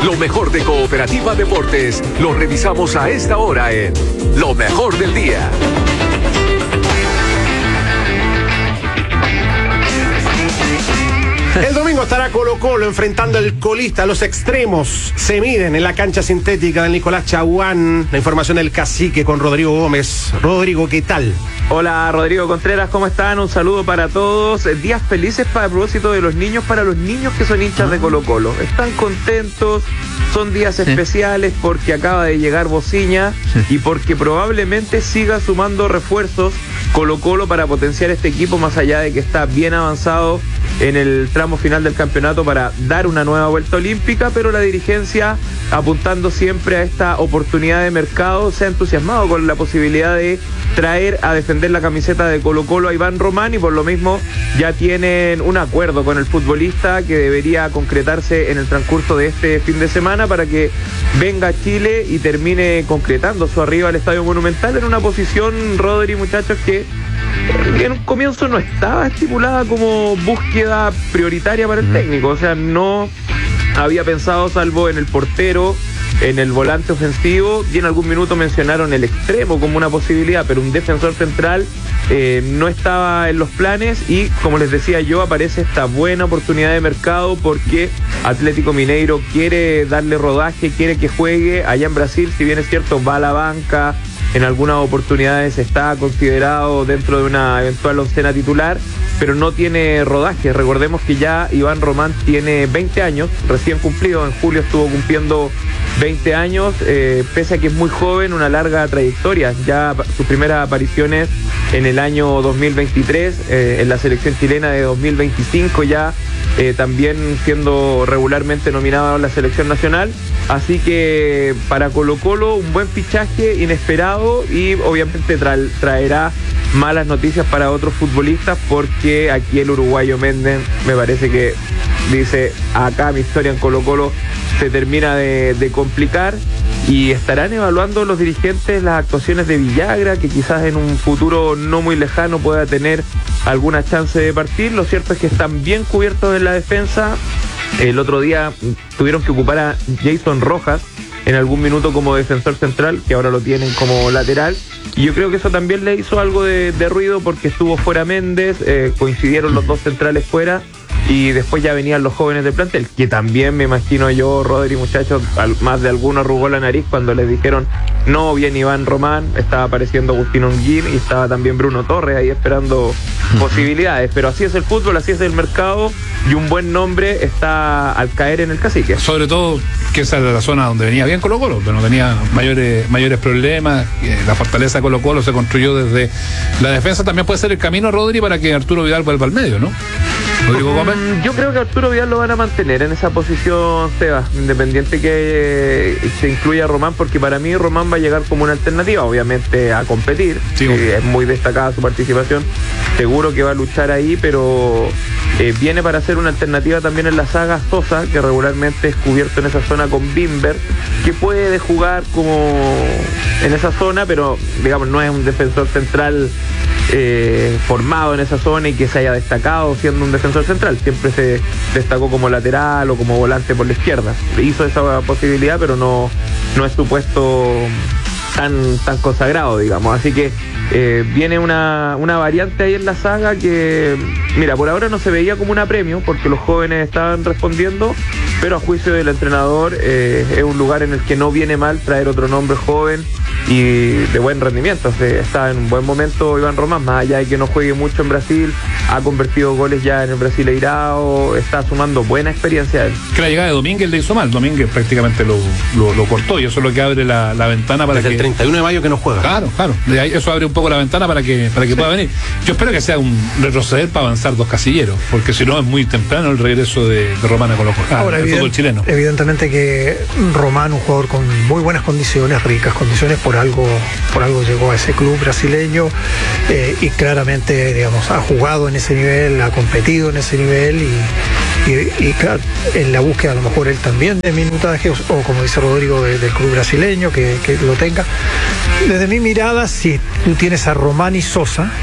Lo mejor de Cooperativa Deportes lo revisamos a esta hora en Lo Mejor del Día. El domingo estará Colo-Colo enfrentando al colista. Los extremos se miden en la cancha sintética del Nicolás Chaguán. La información del Cacique con Rodrigo Gómez. Rodrigo, ¿qué tal? Hola, Rodrigo Contreras, ¿cómo están? Un saludo para todos. Días felices para el propósito de los niños, para los niños que son hinchas de Colo-Colo. Están contentos, son días especiales porque acaba de llegar Bociña y porque probablemente siga sumando refuerzos Colo-Colo para potenciar este equipo, más allá de que está bien avanzado en el tramo final del campeonato para dar una nueva vuelta olímpica, pero la dirigencia, apuntando siempre a esta oportunidad de mercado, se ha entusiasmado con la posibilidad de traer a defender la camiseta de Colo-Colo a Iván Román, y por lo mismo ya tienen un acuerdo con el futbolista que debería concretarse en el transcurso de este fin de semana para que venga a Chile y termine concretando su arriba al Estadio Monumental en una posición, Rodri, muchachos, que en un comienzo no estaba estipulada como búsqueda prioritaria para el técnico. O sea, no había pensado, salvo en el portero, en el volante ofensivo, y en algún minuto mencionaron el extremo como una posibilidad, pero un defensor central no estaba en los planes. Y como les decía yo, aparece esta buena oportunidad de mercado porque Atlético Mineiro quiere darle rodaje, quiere que juegue allá en Brasil. Si bien es cierto, va a la banca, en algunas oportunidades está considerado dentro de una eventual oncena titular, pero no tiene rodaje. Recordemos que ya Iván Román tiene 20 años, recién cumplido, en julio estuvo cumpliendo 20 años, pese a que es muy joven, una larga trayectoria. Ya sus primeras apariciones en el año 2023, en la selección chilena de 2025, ya también siendo regularmente nominado a la selección nacional. Así que para Colo-Colo un buen fichaje inesperado, y obviamente traerá malas noticias para otros futbolistas, porque aquí el uruguayo Méndez me parece que dice: acá mi historia en Colo-Colo se termina de complicar. Y estarán evaluando los dirigentes las actuaciones de Villagra, que quizás en un futuro no muy lejano pueda tener alguna chance de partir. Lo cierto es que están bien cubiertos en la defensa. El otro día tuvieron que ocupar a Jason Rojas en algún minuto como defensor central, que ahora lo tienen como lateral, y yo creo que eso también le hizo algo de ruido, porque estuvo fuera Méndez, coincidieron los dos centrales fuera, y después ya venían los jóvenes del plantel, que también me imagino yo, Rodri, muchachos, más de alguno arrugó la nariz cuando les dijeron no viene Iván Román. Estaba apareciendo Agustín Onguín y estaba también Bruno Torres ahí esperando posibilidades, pero así es el fútbol, así es el mercado, y un buen nombre está al caer en el Cacique. Sobre todo que esa era la zona donde venía bien Colo-Colo, donde no tenía mayores problemas. La fortaleza de Colo-Colo se construyó desde la defensa. También puede ser el camino, Rodri, para que Arturo Vidal vuelva al medio, ¿no? Rodrigo Gómez. Yo creo que Arturo Vidal lo van a mantener en esa posición, Sebas, independiente que se incluya a Román, porque para mí Román va a llegar como una alternativa, obviamente a competir. Sí, es muy destacada su participación, seguro que va a luchar ahí, pero viene para ser una alternativa también en la saga Sosa, que regularmente es cubierto en esa zona con Bimber, que puede jugar como en esa zona, pero digamos no es un defensor central formado en esa zona y que se haya destacado siendo un defensor central. Siempre se destacó como lateral o como volante por la izquierda. Hizo esa posibilidad, pero no es su puesto tan consagrado, digamos. Así que viene una variante ahí en la saga que, mira, por ahora no se veía como un apremio porque los jóvenes estaban respondiendo, pero a juicio del entrenador es un lugar en el que no viene mal traer otro nombre joven y de buen rendimiento. O sea, está en un buen momento Iván Román, más allá de que no juegue mucho en Brasil, ha convertido goles ya en el Brasileirao, está sumando buena experiencia él. Que la llegada de Domínguez le hizo mal. Domínguez prácticamente lo cortó, y eso es lo que abre la ventana para desde que... el 31 de mayo que no juega. Claro. Eso abre un poco la ventana para que pueda venir. Yo espero que sea un retroceder para avanzar dos casilleros, porque si no es muy temprano el regreso de Román a Colo-Colo. Ahora, el fútbol chileno. Evidentemente que Román, un jugador con muy buenas condiciones, ricas condiciones, por algo llegó a ese club brasileño, y claramente, digamos, ha jugado en ese nivel, ha competido en ese nivel, y claro, en la búsqueda a lo mejor él también de minutaje, o como dice Rodrigo, del club brasileño que lo tenga. Desde mi mirada, si tú tienes a Román y Sosa,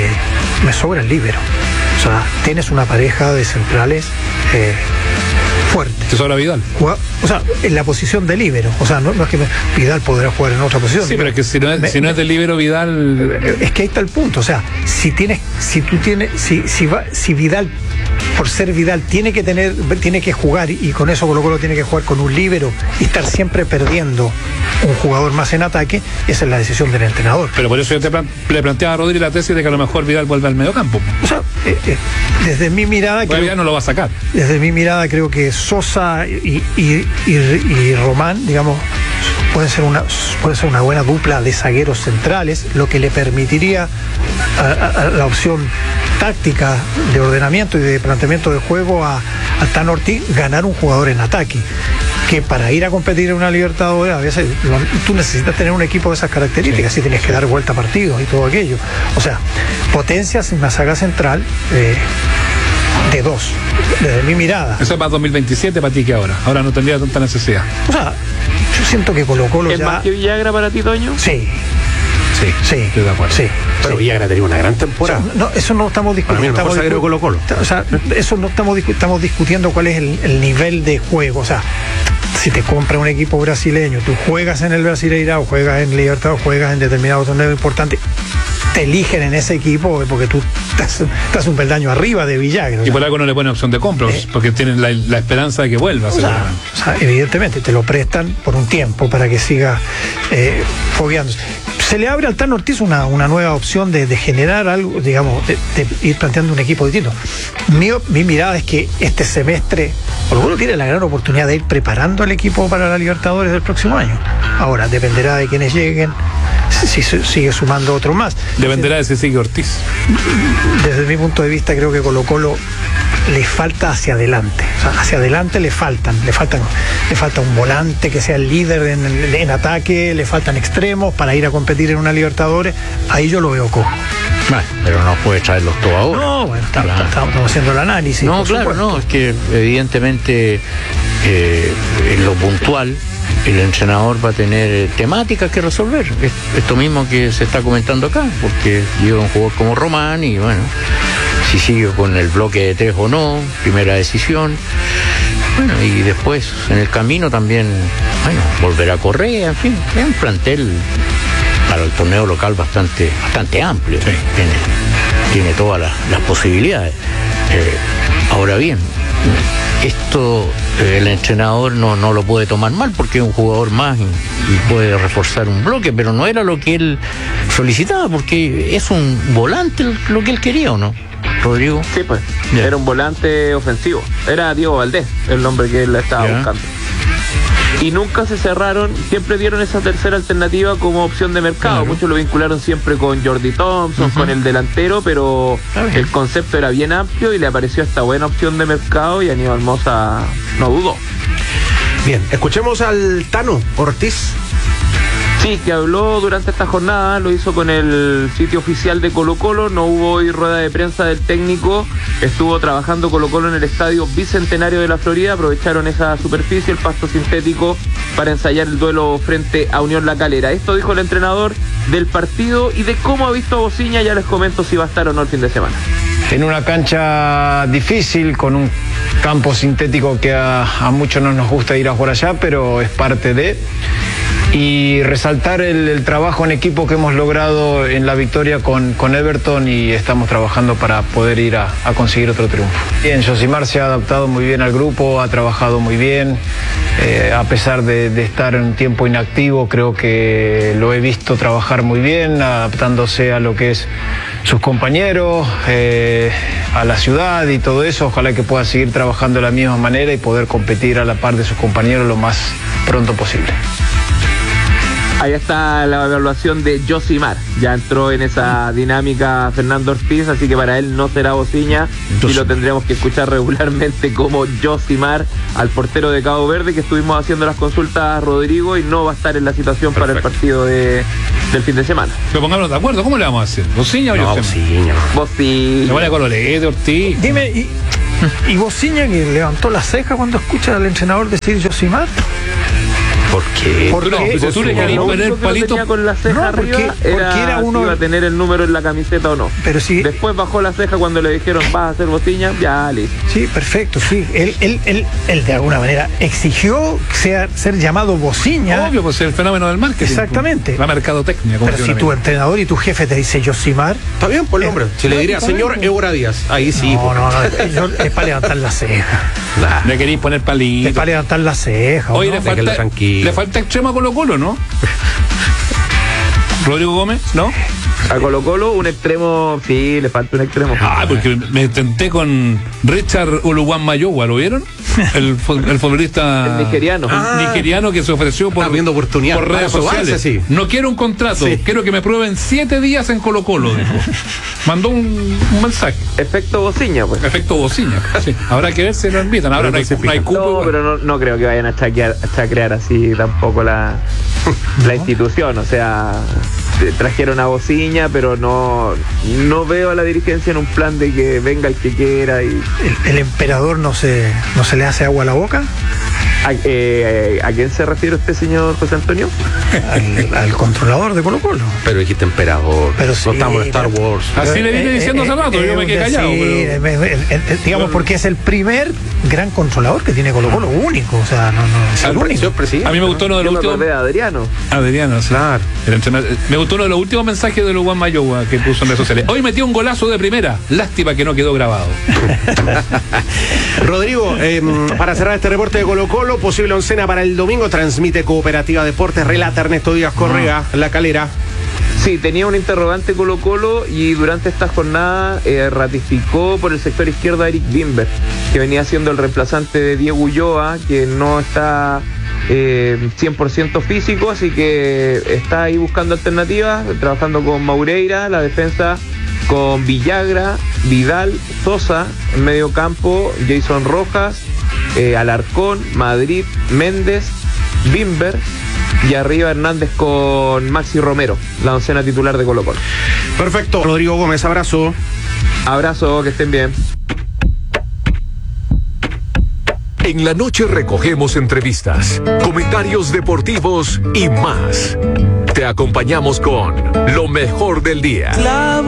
me sobra el líbero. O sea, tienes una pareja de centrales fuerte. ¿Te sobra Vidal? O sea, en la posición de líbero. O sea, no es que Vidal podrá jugar en otra posición. Sí, pero es que si no es de líbero Vidal... Es que ahí está el punto. O sea, si Vidal, por ser Vidal, tiene que jugar, y con eso Colo-Colo tiene que jugar con un líbero y estar siempre perdiendo un jugador más en ataque, esa es la decisión del entrenador. Pero por eso yo le planteaba a Rodri la tesis de que a lo mejor Vidal vuelve al mediocampo. O sea, desde mi mirada... Vidal no lo va a sacar. Desde mi mirada creo que Sosa y Román, digamos, puede ser una buena dupla de zagueros centrales, lo que le permitiría a la opción táctica de ordenamiento y de planteamiento de juego a Tano Ortiz ganar un jugador en ataque, que para ir a competir en una Libertadores a veces tú necesitas tener un equipo de esas características, si tienes que dar vuelta a partidos y todo aquello. O sea, potencias en una saga central de dos, desde mi mirada. Eso es más 2027 para ti que ahora no tendría tanta necesidad. O sea, yo siento que Colo-Colo ¿Es más que Villagra para ti, Toño? Sí, estoy de acuerdo. Sí. Pero Villagra tenía una gran temporada. O sea, no, eso no estamos discutiendo. Para mí el mejor zaguero Colo-Colo. O sea, eso no estamos discutiendo cuál es el nivel de juego. O sea, si te compra un equipo brasileño, tú juegas en el Brasileirao, juegas en Libertadores, juegas en determinados torneos importantes, te eligen en ese equipo porque tú estás un peldaño arriba de Villagra. Y por algo no le ponen opción de compra, porque tienen la esperanza de que vuelva. O sea, evidentemente te lo prestan por un tiempo para que siga fogueándose. Se le abre al Tano Ortiz una nueva opción de generar algo, digamos, de ir planteando un equipo distinto. Mi mirada es que este semestre Colo-Colo tiene la gran oportunidad de ir preparando al equipo para la Libertadores del próximo año. Ahora, dependerá de quienes lleguen, si sigue sumando otro más. Dependerá de si sigue Ortiz. Desde mi punto de vista, creo que Colo-Colo le falta hacia adelante. O sea, hacia adelante le falta un volante que sea el líder en ataque, le faltan extremos para ir a competir en una Libertadores. Ahí yo lo veo cojo. Bueno, pero no puede traerlos todos ahora. No, bueno, estamos haciendo el análisis. No, claro, no, es que evidentemente en lo puntual el entrenador va a tener temáticas que resolver. Esto mismo que se está comentando acá, porque lleva un jugador como Román y bueno, si sigue con el bloque de 3 o no, primera decisión. Bueno, y después en el camino también, bueno, volverá a correr, en fin, es un plantel para el torneo local bastante amplio. Sí. Tiene todas las posibilidades. Ahora bien, esto el entrenador no lo puede tomar mal porque es un jugador más y puede reforzar un bloque, pero no era lo que él solicitaba, porque es un volante lo que él quería, ¿o no, Rodrigo? Sí, pues, era un volante ofensivo. Era Diego Valdés el nombre que él estaba buscando. Y nunca se cerraron, siempre dieron esa tercera alternativa como opción de mercado. Claro. Muchos lo vincularon siempre con Jordi Thompson, con el delantero, pero el concepto era bien amplio y le apareció esta buena opción de mercado y Aníbal Mosa no dudó. Bien, escuchemos al Tano Ortiz. Sí, que habló durante esta jornada, lo hizo con el sitio oficial de Colo-Colo, no hubo hoy rueda de prensa del técnico, estuvo trabajando Colo-Colo en el Estadio Bicentenario de la Florida, aprovecharon esa superficie, el pasto sintético, para ensayar el duelo frente a Unión La Calera. Esto dijo el entrenador del partido y de cómo ha visto a Bociña, ya les comento si va a estar o no el fin de semana. En una cancha difícil, con un campo sintético que a muchos no nos gusta ir a jugar allá, pero es parte de... Y resaltar el trabajo en equipo que hemos logrado en la victoria con Everton, y estamos trabajando para poder ir a conseguir otro triunfo. Bien, Josimar se ha adaptado muy bien al grupo, ha trabajado muy bien, a pesar de estar en un tiempo inactivo, creo que lo he visto trabajar muy bien, adaptándose a lo que es sus compañeros, a la ciudad y todo eso. Ojalá que pueda seguir trabajando de la misma manera y poder competir a la par de sus compañeros lo más pronto posible. Ahí está la evaluación de Josimar. Ya entró en esa dinámica Fernando Ortiz, así que para él no será Bociña, y lo tendremos que escuchar regularmente como Josimar, al portero de Cabo Verde, que estuvimos haciendo las consultas a Rodrigo y no va a estar en la situación para el partido del fin de semana. Pero pongámonos de acuerdo, ¿cómo le vamos a hacer? ¿Bociña o Josimar? Bociña. Le vale a Colorete, Ortiz. Dime, ¿y Bociña que levantó la ceja cuando escucha al entrenador decir Josimar? ¿Por qué? ¿Por qué? Pues tú le querías Lo poner único que lo palito. tenía con la ceja No, arriba porque era era uno- si iba a tener el número en la camiseta o no. Pero sí. Después bajó la ceja cuando le dijeron vas a hacer bociña, ya listo. Sí, perfecto, sí. Él de alguna manera exigió ser llamado bociña. Obvio, pues el fenómeno del marketing. Exactamente. La mercadotecnia, como Pero dice si un tu amigo. entrenador y tu jefe te dice Yosimar. Está bien por el nombre. Si le diría, está bien, señor pues. Évora Díaz. Ahí sí. No, es para levantar la ceja. Le queréis poner Es palito. para levantar la ceja. Oye, ¿no? Déjenlo tranquilo. le falta extremo a Colo-Colo, ¿no? Rodrigo Gómez, ¿no? A Colo Colo un extremo, sí, le falta un extremo. Ah, porque me tenté con Richard Uluwan Mayowa, ¿lo vieron? El futbolista El nigeriano. nigeriano que se ofreció por, Está viendo oportunidad por para redes probarse, sociales. sí. No quiero un contrato, Sí. quiero que me prueben 7 días en Colo-Colo, dijo. Mandó un mensaje. Efecto bociña, pues. Efecto bocina. Sí. Habrá que ver si lo invitan. Ahora no hay cupo. No, igual. pero no creo que vayan a chacrear así tampoco la institución. O sea, trajeron a bociña, pero no veo a la dirigencia en un plan de que venga el que quiera y El emperador no se le hace agua a la boca. ¿A quién se refiere usted, señor José Antonio? Al controlador de Colo Colo. Pero dijiste emperador. Pero no sí, estamos en Star pero- Wars. Así le vine diciendo hace rato, yo me quedé callado. pero- Digamos, porque es el primer gran controlador que tiene Colo Colo, único. O sea, no es el único. Señor presidente. A mí me gustó uno de Yo los me últimos. acordé de Adriano. Adriano, sí. Claro. El entrenador. Me gustó uno de los últimos mensajes de Luwan Mayowa que puso en redes sociales. Hoy metió un golazo de primera. Lástima que no quedó grabado. Rodrigo, para cerrar este reporte de Colo-Colo, posible oncena para el domingo, transmite Cooperativa Deportes, relata Ernesto Díaz Correa, La Calera. Sí, tenía un interrogante Colo Colo y durante esta jornada ratificó por el sector izquierdo a Eric Bimber, que venía siendo el reemplazante de Diego Ulloa, que no está 100% físico, así que está ahí buscando alternativas, trabajando con Maureira, la defensa con Villagra, Vidal, Sosa, en medio campo, Jason Rojas, Alarcón, Madrid, Méndez, Bimber y arriba Hernández con Maxi Romero, la oncena titular de Colo Colo. Perfecto. Rodrigo Gómez, abrazo. Abrazo, que estén bien. En la noche recogemos entrevistas, comentarios deportivos y más. Te acompañamos con lo mejor del día.